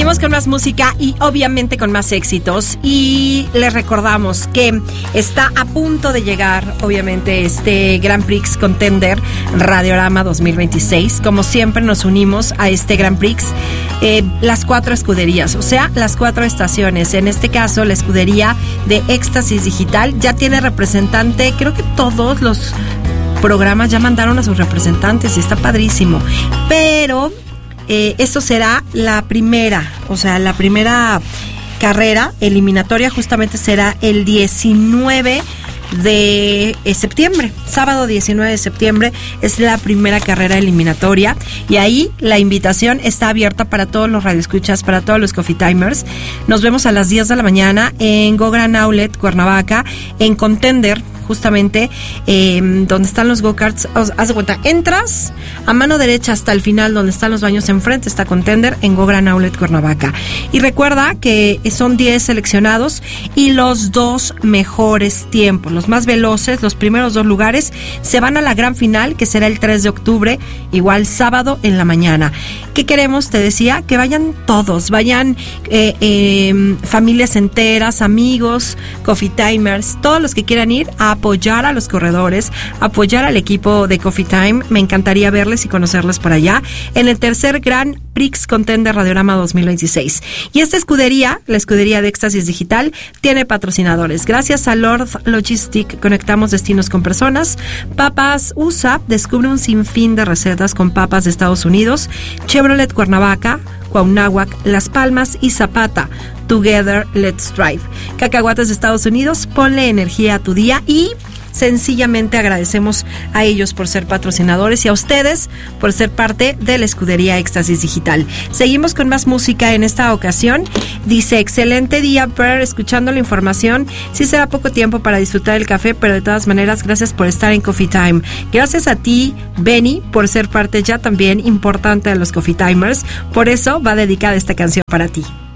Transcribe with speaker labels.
Speaker 1: Seguimos con más música y obviamente con más éxitos, y les recordamos que está a punto de llegar obviamente este Grand Prix Contender Radiorama 2026. Como siempre nos unimos a este Grand Prix las 4 escuderías, o sea, las 4 estaciones. En este caso la escudería de Éxtasis Digital ya tiene representante. Creo que todos los programas ya mandaron a sus representantes y está padrísimo, pero esto será la primera, o sea, la primera carrera eliminatoria justamente será el 19 de septiembre, sábado 19 de septiembre es la primera carrera eliminatoria, y ahí la invitación está abierta para todos los radioescuchas, para todos los Coffee Timers. Nos vemos a las 10 de la mañana en Go Gran Outlet, Cuernavaca, en Contender, justamente donde están los go-karts. Haz de cuenta, entras a mano derecha hasta el final donde están los baños, enfrente está Contender en Go Gran Outlet Cuernavaca. Y recuerda que son 10 seleccionados y los 2 mejores tiempos, los más veloces, los primeros 2 lugares se van a la gran final, que será el 3 de octubre, igual sábado en la mañana. ¿Qué queremos? Te decía que vayan todos, vayan familias enteras, amigos, Coffee Timers, todos los que quieran ir a apoyar a los corredores, apoyar al equipo de Coffee Time. Me encantaría verles y conocerles por allá en el tercer Grand Prix Contender Radiorama 2026. Y esta escudería, la escudería de Éxtasis Digital, tiene patrocinadores. Gracias a Lord Logistic, conectamos destinos con personas. Papas USA, descubre un sinfín de recetas con papas de Estados Unidos. Chevrolet Cuernavaca, Cuauhnáhuac, Las Palmas y Zapata. Together, let's drive. Cacahuates de Estados Unidos, ponle energía a tu día, y sencillamente agradecemos a ellos por ser patrocinadores y a ustedes por ser parte de la escudería Éxtasis Digital. Seguimos con más música en esta ocasión. Dice: excelente día, Per, escuchando la información. Sí será poco tiempo para disfrutar el café, pero de todas maneras, gracias por estar en Coffee Time. Gracias a ti, Benny, por ser parte ya también importante de los Coffee Timers. Por eso va dedicada esta canción para ti.